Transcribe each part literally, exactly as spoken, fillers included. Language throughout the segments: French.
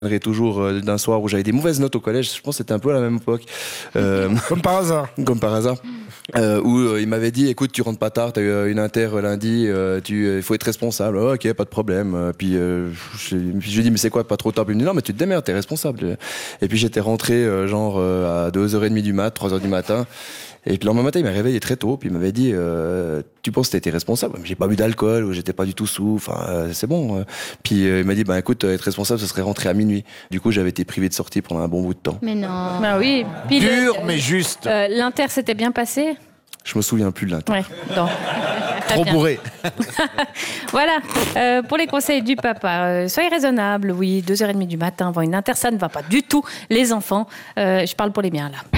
toujours euh, d'un soir où j'avais des mauvaises notes au collège, je pense que c'était un peu à la même époque. Euh, Comme par hasard. Comme par hasard. Euh, où euh, il m'avait dit, écoute, tu rentres pas tard, t'as eu une inter lundi, euh, tu, il euh, faut être responsable. Oh, ok, pas de problème. Euh, puis euh, je, puis je lui ai dit, mais c'est quoi, pas trop tard? Puis il me dit, non, mais tu te démerdes, t'es responsable. Et puis j'étais rentré euh, genre euh, à deux heures trente du mat, trois heures du matin. Et puis le lendemain matin, il m'a réveillé très tôt, puis il m'avait dit, euh, tu penses que t'étais responsable? J'ai pas bu d'alcool, ou j'étais pas du tout sous, enfin, euh, c'est bon. Puis euh, il m'a dit, bah écoute, être responsable, ce serait rentrer à minuit. Du coup, j'avais été privé de sortie pendant un bon bout de temps. Mais non. Bah oui. Puis Dur, le, mais juste. Euh, L'Inter s'était bien passé? Je me souviens plus de l'inter. Ouais, non. Trop bourré. Voilà, euh, pour les conseils du papa, euh, soyez raisonnable, oui, deux heures trente du matin avant une inter, ça ne va pas du tout, les enfants. Euh, je parle pour les miens, là.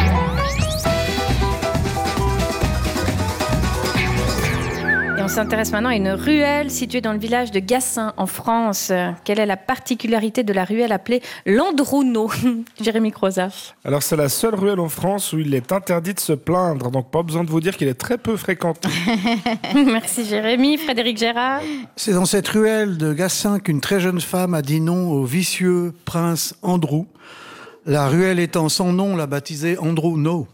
Et on s'intéresse maintenant à une ruelle située dans le village de Gassin, en France. Quelle est la particularité de la ruelle appelée Landruno? Jérémy Croza. Alors, c'est la seule ruelle en France où il est interdit de se plaindre. Donc, pas besoin de vous dire qu'il est très peu fréquenté. Merci Jérémy. Frédéric Gérard. C'est dans cette ruelle de Gassin qu'une très jeune femme a dit non au vicieux prince Andrew. La ruelle étant sans nom, l'a baptisée Andrew No.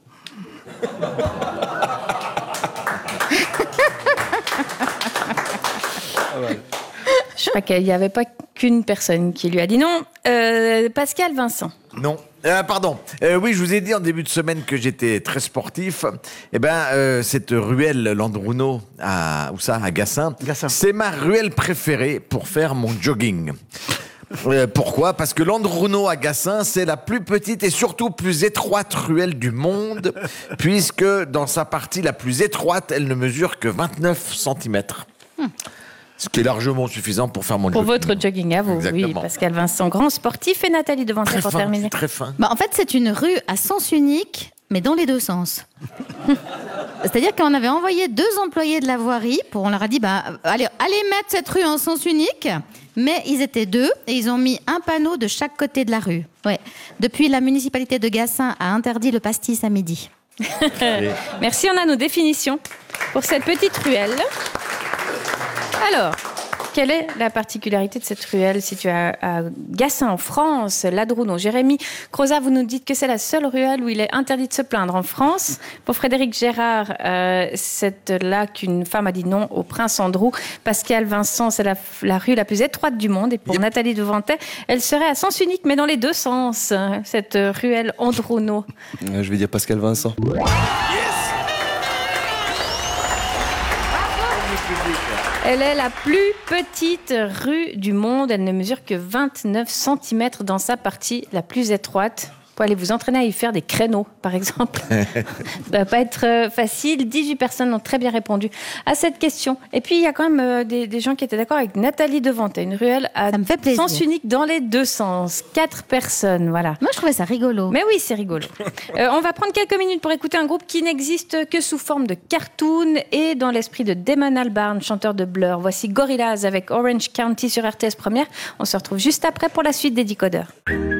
Je crois qu'il n'y avait pas qu'une personne qui lui a dit non. Euh, Pascal Vincent. Non. Euh, pardon. Euh, oui, je vous ai dit en début de semaine que j'étais très sportif. Eh ben, euh, cette ruelle Landruno, à où ça, à Gassin, Gassin. c'est ma ruelle préférée pour faire mon jogging. Euh, pourquoi? Parce que Landruno à Gassin, c'est la plus petite et surtout plus étroite ruelle du monde, puisque dans sa partie la plus étroite, elle ne mesure que vingt-neuf centimètres. Hmm. Ce qui est largement suffisant pour faire mon pour jogging. Pour votre jogging à vous, Exactement. oui. Pascal Vincent, grand sportif, et Nathalie Devantet Très pour fin, terminer. très fin. Bah, en fait, c'est une rue à sens unique, mais dans les deux sens. C'est-à-dire qu'on avait envoyé deux employés de la voirie, pour, on leur a dit, bah, allez, allez mettre cette rue en sens unique, mais ils étaient deux, et ils ont mis un panneau de chaque côté de la rue. Ouais. Depuis, la municipalité de Gassin a interdit le pastis à midi. Merci, on a nos définitions pour cette petite ruelle. Alors, quelle est la particularité de cette ruelle située à, à Gassin, en France, Landruno? Jérémy Croza, vous nous dites que c'est la seule ruelle où il est interdit de se plaindre en France. Pour Frédéric Gérard, euh, c'est là qu'une femme a dit non au prince Andrew. Pascal Vincent, c'est la, la rue la plus étroite du monde. Et pour yep. Nathalie Devantet, elle serait à sens unique, mais dans les deux sens, cette ruelle Landruno. Je vais dire Pascal Vincent. Elle est la plus petite rue du monde. Elle ne mesure que vingt-neuf centimètres dans sa partie la plus étroite. Vous pouvez aller vous entraîner à y faire des créneaux, par exemple. Ça ne va pas être facile. dix-huit personnes ont très bien répondu à cette question. Et puis, il y a quand même euh, des, des gens qui étaient d'accord avec Nathalie Devantet. Une ruelle à sens unique dans les deux sens. Quatre personnes, voilà. Moi, je trouvais ça rigolo. Mais oui, c'est rigolo. euh, on va prendre quelques minutes pour écouter un groupe qui n'existe que sous forme de cartoon et dans l'esprit de Damon Albarn, chanteur de Blur. Voici Gorillaz avec Orange County sur R T S Première. On se retrouve juste après pour la suite des Décodeurs.